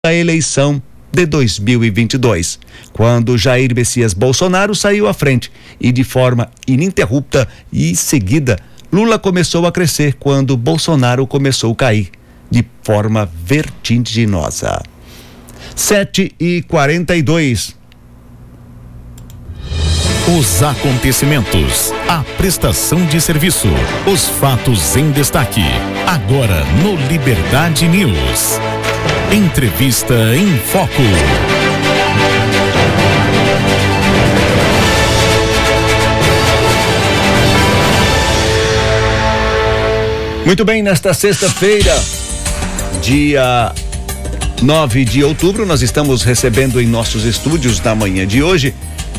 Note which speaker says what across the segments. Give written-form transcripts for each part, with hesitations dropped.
Speaker 1: da eleição de 2022, quando Jair Messias Bolsonaro saiu à frente e de forma ininterrupta e seguida, Lula começou a crescer quando Bolsonaro começou a cair de forma vertiginosa. 7h42.
Speaker 2: Os acontecimentos, a prestação de serviço, os fatos em destaque. Agora no Liberdade News. Entrevista em Foco.
Speaker 1: Muito bem, nesta sexta-feira, dia 9 de outubro, nós estamos recebendo em nossos estúdios na manhã de hoje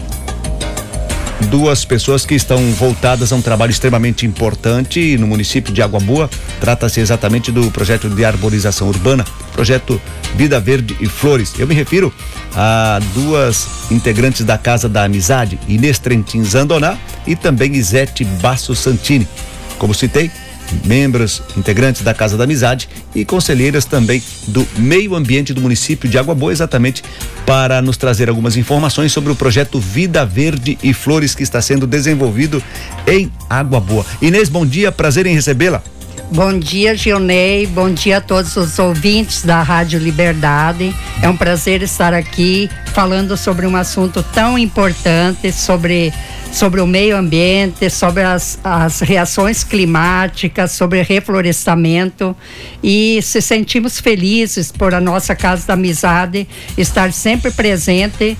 Speaker 1: duas pessoas que estão voltadas a um trabalho extremamente importante no município de Água Boa. Trata-se exatamente do projeto de arborização urbana, projeto Vida Verde e Flores. Eu me refiro a duas integrantes da Casa da Amizade, Inês Trentin Zandoná e também Isete Basso Santini. Como citei, membros integrantes da Casa da Amizade e conselheiras também do meio ambiente do município de Água Boa, exatamente para nos trazer algumas informações sobre o projeto Vida Verde e Flores que está sendo desenvolvido em Água Boa. Inês, bom dia, prazer em recebê-la.
Speaker 3: Bom dia, Gilney, bom dia a todos os ouvintes da Rádio Liberdade. É um prazer estar aqui falando sobre um assunto tão importante, sobre o meio ambiente, sobre as reações climáticas, sobre reflorestamento, e se sentimos felizes por a nossa Casa da Amizade estar sempre presente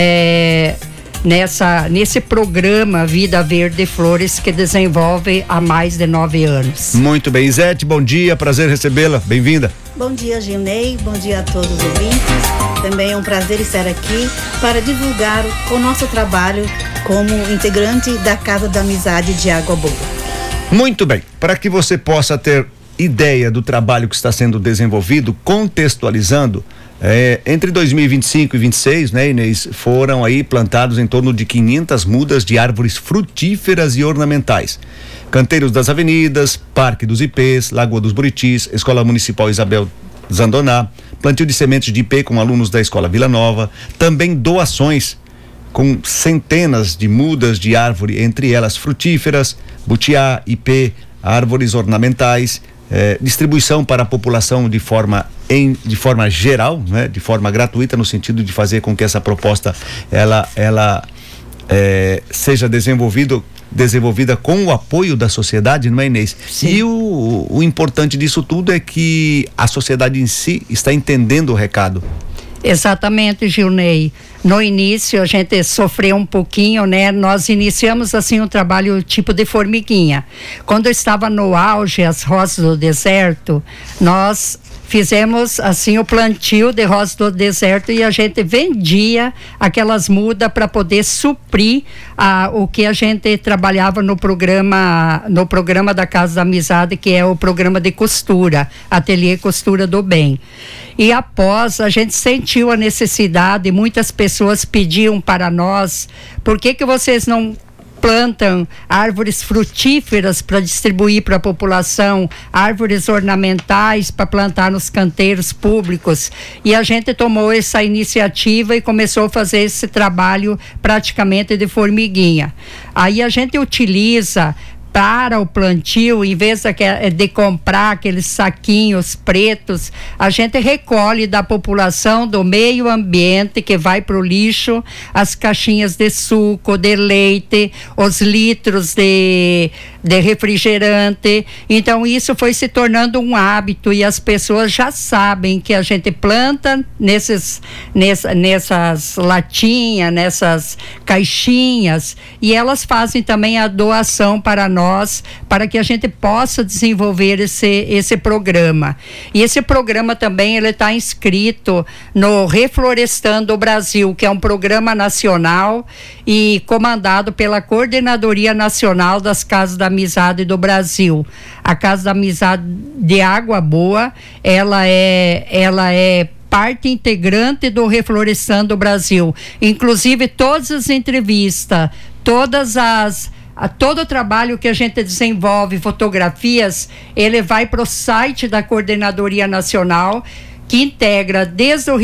Speaker 3: nesse programa Vida Verde e Flores que desenvolve há mais de 9 anos.
Speaker 1: Muito bem, Isete, bom dia, prazer recebê-la, bem-vinda.
Speaker 4: Bom dia, Gilney, bom dia a todos os ouvintes. Também é um prazer estar aqui para divulgar o nosso trabalho como integrante da Casa da Amizade de Água Boa.
Speaker 1: Muito bem, para que você possa ter ideia do trabalho que está sendo desenvolvido, contextualizando, entre 2025 e 2026, né, Inês, foram aí plantados em torno de 500 mudas de árvores frutíferas e ornamentais. Canteiros das Avenidas, Parque dos Ipês, Lagoa dos Buritis, Escola Municipal Isabel Zandoná, plantio de sementes de ipê com alunos da Escola Vila Nova, também doações com centenas de mudas de árvore, entre elas frutíferas, butiá, ipê, árvores ornamentais, distribuição para a população de forma geral, né, de forma gratuita, no sentido de fazer com que essa proposta ela seja desenvolvida com o apoio da sociedade, não é, Inês? Sim. E o importante disso tudo é que a sociedade em si está entendendo o recado.
Speaker 3: Exatamente, Gilney. No início a gente sofreu um pouquinho, né? Nós iniciamos assim um trabalho tipo de formiguinha. Quando eu estava no auge, as rosas do deserto, nós fizemos assim o plantio de rosas do deserto e a gente vendia aquelas mudas para poder suprir o que a gente trabalhava no programa da Casa da Amizade, que é o programa de costura, Ateliê Costura do Bem. E após, a gente sentiu a necessidade, muitas pessoas pediam para nós, por que vocês não plantam árvores frutíferas para distribuir para a população, árvores ornamentais para plantar nos canteiros públicos? E a gente tomou essa iniciativa e começou a fazer esse trabalho praticamente de formiguinha. Aí a gente utiliza para o plantio, em vez de comprar aqueles saquinhos pretos, a gente recolhe da população, do meio ambiente, que vai para o lixo, as caixinhas de suco, de leite, os litros de refrigerante. Então isso foi se tornando um hábito e as pessoas já sabem que a gente planta nessas latinhas, nessas caixinhas, e elas fazem também a doação para nós, para que a gente possa desenvolver esse programa. E esse programa também ele está inscrito no Reflorestando o Brasil, que é um programa nacional e comandado pela Coordenadoria Nacional das Casas da Amizade do Brasil. A Casa da Amizade de Água Boa, ela é parte integrante do Reflorestando o Brasil. Inclusive todas as entrevistas, todo o trabalho que a gente desenvolve, fotografias, ele vai para o site da Coordenadoria Nacional, que integra desde o